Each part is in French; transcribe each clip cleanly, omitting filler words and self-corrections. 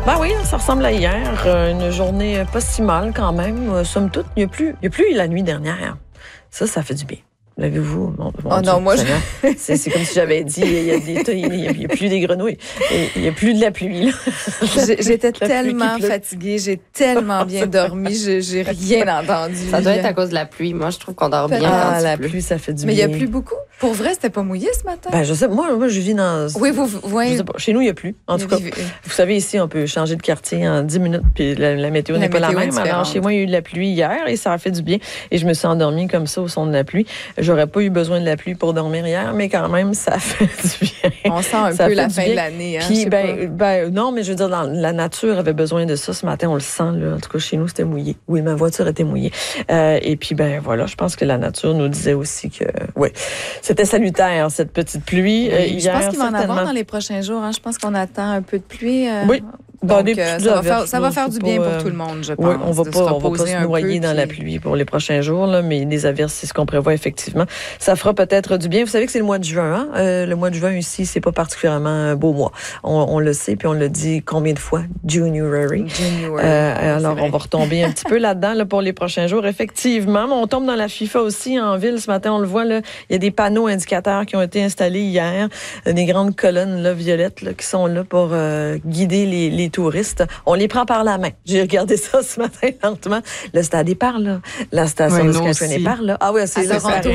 Ben oui, ça ressemble à hier. Une journée pas si mal quand même. Somme toute, il n'y a plus la nuit dernière. Ça fait du bien. L'avez-vous? Non, moi, c'est comme si j'avais dit, il n'y a plus des grenouilles. Il n'y a plus de la pluie, là. J'étais tellement fatiguée, j'ai tellement bien dormi, j'ai rien entendu. Ça doit être à cause de la pluie. Moi, je trouve qu'on dort bien quand la pluie, ça fait du bien. Mais il n'y a plus beaucoup. Pour vrai, c'était pas mouillé ce matin? Ben, je sais, moi, je vis dans... Oui, vous voyez. Je sais pas, chez nous, il n'y a plus. En tout cas, vous savez, ici, on peut changer de quartier en 10 minutes, puis la météo n'est pas la même. Alors, chez moi, il y a eu de la pluie hier et ça a fait du bien. Et je me suis endormie comme ça au son de la pluie. J'aurais pas eu besoin de la pluie pour dormir hier, mais quand même, ça a fait du bien. On sent un peu la fin de l'année. Hein, puis, non, mais je veux dire, la nature avait besoin de ça ce matin. On le sent, là. En tout cas, chez nous, c'était mouillé. Oui, ma voiture était mouillée. Et puis, voilà, je pense que la nature nous disait aussi que, oui, c'était salutaire, cette petite pluie. Oui, je pense qu'il va en avoir dans les prochains jours. Hein. Je pense qu'on attend un peu de pluie. Oui. Donc, ça va faire du bien pour tout le monde, je pense. Oui, on va pas se noyer dans la pluie pour les prochains jours, là, mais les averses, c'est ce qu'on prévoit effectivement. Ça fera peut-être du bien. Vous savez que c'est le mois de juin. Hein? Le mois de juin ici, c'est pas particulièrement un beau mois. On le sait, puis on le dit combien de fois? January. Alors, on va retomber un petit peu là-dedans là, pour les prochains jours. Effectivement, on tombe dans la FIFA aussi en ville. Ce matin, on le voit, là, il y a des panneaux indicateurs qui ont été installés hier, des grandes colonnes là, violettes là, qui sont là pour guider les touristes. On les prend par la main. J'ai regardé ça ce matin lentement. Le stade est par là. La station de Saskatchewan est par là. Ah oui, c'est là, Toronto.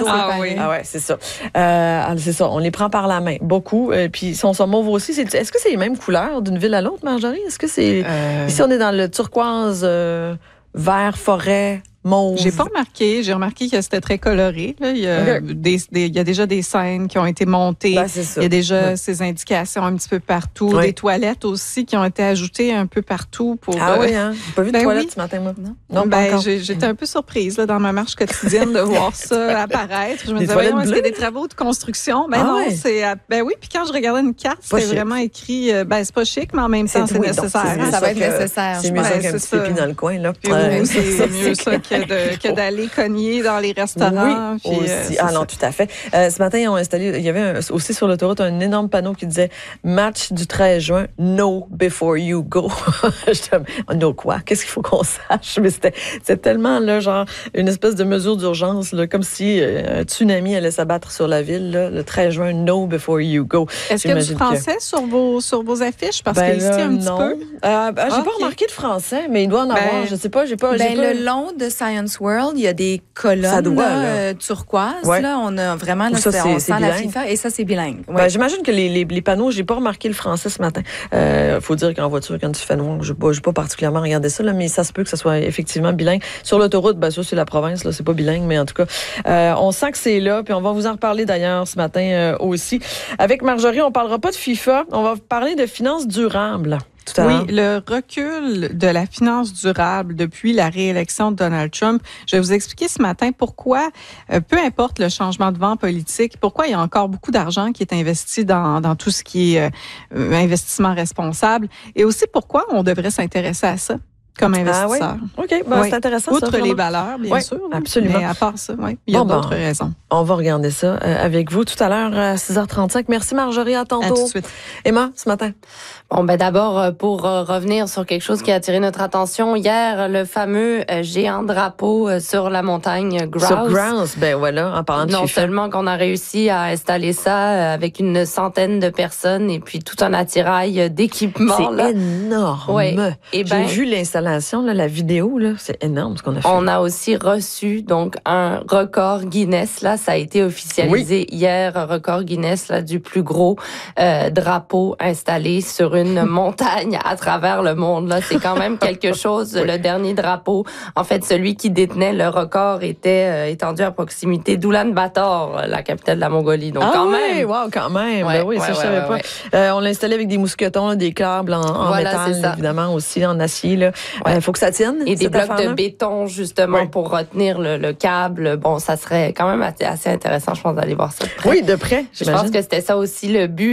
Ah ouais, c'est ça. C'est ça. On les prend par la main. Beaucoup. Puis ils sont mauves aussi. Est-ce que c'est les mêmes couleurs d'une ville à l'autre, Marjorie? Est-ce que c'est... Ici, on est dans le turquoise, vert, forêt... Mauve. J'ai pas remarqué. J'ai remarqué que c'était très coloré. Là. Il y a déjà des scènes qui ont été montées. Ben, c'est ça. Il y a déjà ces indications un petit peu partout. Oui. Des toilettes aussi qui ont été ajoutées un peu partout. Oui, hein? J'ai pas vu de toilettes ce matin, moi. Non, j'étais un peu surprise là, dans ma marche quotidienne de voir ça apparaître. Je me disais, est-ce qu'il y a des travaux de construction? Oui. Puis quand je regardais une carte, c'était vraiment écrit, c'est pas chic, mais en même temps, c'est nécessaire. Ça va être nécessaire. C'est mieux ça qu'un petit pipi dans le coin, là. C'est mieux ça que d'aller cogner dans les restaurants. Oui, aussi. Non, tout à fait. Ce matin, ils ont installé, il y avait aussi sur l'autoroute un énorme panneau qui disait « Match du 13 juin, no before you go ». No quoi? Qu'est-ce qu'il faut qu'on sache? Mais c'était tellement, là, genre, une espèce de mesure d'urgence, là, comme si un tsunami allait s'abattre sur la ville, là, le 13 juin, no before you go. Est-ce qu'il y a du français sur vos affiches? Parce qu'ici, un petit peu. J'ai pas remarqué de français, mais il doit en avoir. Je sais pas, le long de Science World, il y a des colonnes turquoises. Ouais. Là, on a vraiment, là, on sent la FIFA et ça, c'est bilingue. Ouais. J'imagine que les panneaux, j'ai pas remarqué le français ce matin. Faut dire qu'en voiture, quand il fait noir, j'ai pas particulièrement regardé ça, là, mais ça se peut que ça soit effectivement bilingue. Sur l'autoroute, ça, c'est la province, là, c'est pas bilingue, mais en tout cas, on sent que c'est là, puis on va vous en reparler d'ailleurs ce matin aussi. Avec Marjorie, on parlera pas de FIFA, on va parler de finances durables. Oui, le recul de la finance durable depuis la réélection de Donald Trump. Je vais vous expliquer ce matin pourquoi, peu importe le changement de vent politique, pourquoi il y a encore beaucoup d'argent qui est investi dans tout ce qui est investissement responsable et aussi pourquoi on devrait s'intéresser à ça comme investisseur. OK, c'est intéressant. Outre les valeurs, bien sûr. Absolument. Mais à part ça, il y a d'autres raisons. On va regarder ça avec vous tout à l'heure à 6h35. Merci Marjorie, à tantôt. À tout de suite. Emma, ce matin. D'abord, pour revenir sur quelque chose qui a attiré notre attention hier, le fameux géant drapeau sur la montagne Grouse. Sur Grouse, en parlant de Non FIFA. seulement qu'on a réussi à installer ça avec une centaine de personnes et puis tout un attirail d'équipements. C'est énorme. Ouais. J'ai vu l'installation, là, la vidéo, là, c'est énorme ce qu'on a fait. On a aussi reçu donc un record Guinness. Là, ça a été officialisé hier, un record Guinness là du plus gros drapeau installé sur une montagne à travers le monde. Là, c'est quand même quelque chose. Le dernier drapeau, en fait, celui qui détenait le record était étendu à proximité d'Oulan-Bator, la capitale de la Mongolie. Donc quand même. Quand même. Je savais pas. On l'a installé avec des mousquetons, là, des câbles en métal, évidemment aussi en acier. Là. Faut que ça tienne. Et des blocs de béton justement pour retenir le câble. Bon, ça serait quand même assez intéressant, je pense, d'aller voir ça de près. Oui, de près. Je pense que c'était ça aussi le but.